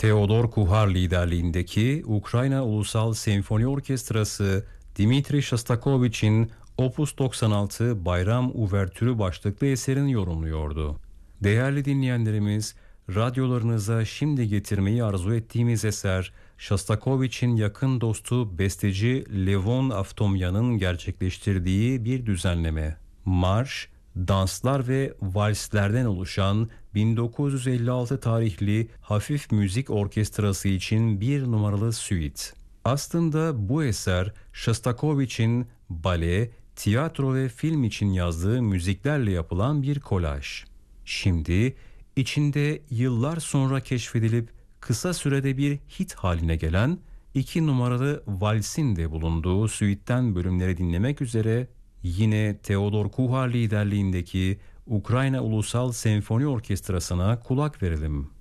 Theodor Kuhar liderliğindeki Ukrayna Ulusal Senfoni Orkestrası, Dmitri Shostakovich'in Opus 96 Bayram Uvertürü başlıklı eserini yorumluyordu. Değerli dinleyenlerimiz, radyolarınıza şimdi getirmeyi arzu ettiğimiz eser, Shostakovich'in yakın dostu besteci Levon Avtomyan'ın gerçekleştirdiği bir düzenleme. Marş, danslar ve valslerden oluşan 1956 tarihli hafif müzik orkestrası için bir numaralı süit. Aslında bu eser Shostakovich'in bale, tiyatro ve film için yazdığı müziklerle yapılan bir kolaj. Şimdi içinde yıllar sonra keşfedilip kısa sürede bir hit haline gelen 2 numaralı valsin de bulunduğu süitten bölümleri dinlemek üzere yine Theodor Kuhar liderliğindeki Ukrayna Ulusal Senfoni Orkestrası'na kulak verelim.